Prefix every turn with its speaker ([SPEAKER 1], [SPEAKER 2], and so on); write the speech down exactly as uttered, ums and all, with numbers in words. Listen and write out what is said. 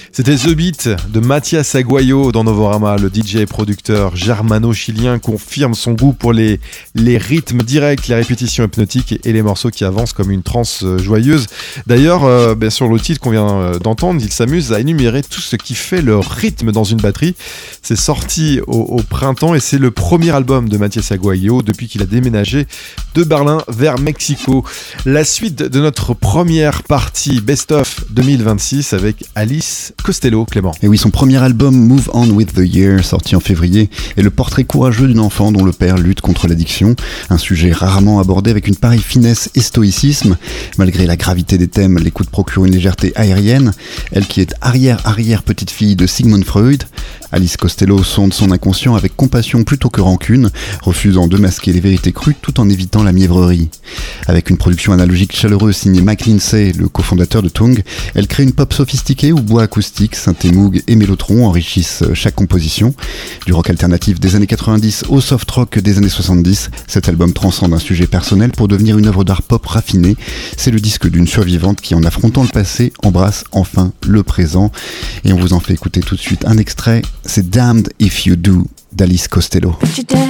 [SPEAKER 1] C'était The Beat de Mathias Aguayo dans Novorama. Le D J et producteur germano-chilien confirme son goût pour les, les rythmes directs, les répétitions hypnotiques et les morceaux qui avancent comme une transe joyeuse. D'ailleurs, euh, bien sur le titre qu'on vient d'entendre, il s'amuse à énumérer tout ce qui fait le rythme dans une batterie. C'est sorti au, au printemps et c'est le premier album de Mathias Aguayo depuis qu'il a déménagé de Berlin vers Mexico. La suite de notre première partie Best of deux mille vingt-six avec Alice Costello, Clément.
[SPEAKER 2] Et oui, son premier album Move On With The Year, sorti en février, est le portrait courageux d'une enfant dont le père lutte contre l'addiction, un sujet rarement abordé avec une pareille finesse et stoïcisme. Malgré la gravité des thèmes, l'écoute procure une légèreté aérienne. Elle qui est arrière-arrière-petite-fille de Sigmund Freud, Alice Costello sonde son inconscient avec compassion plutôt que rancune, refusant de masquer les vérités crues tout en évitant la mièvrerie. Avec une production analogique chaleureuse signée Mike Lindsay, le cofondateur de Tongue, elle crée une pop sophistiquée où bois acoustique, synthé Moog et mélotron enrichissent chaque composition. Du rock alternatif des années quatre-vingt-dix au soft rock des années soixante-dix, cet album transcende un sujet personnel pour devenir une œuvre d'art pop raffinée. C'est le disque d'une survivante qui, en affrontant le passé, embrasse enfin le présent. Et on vous en fait écouter tout de suite un extrait. C'est Damned If You Do d'Alice Costello.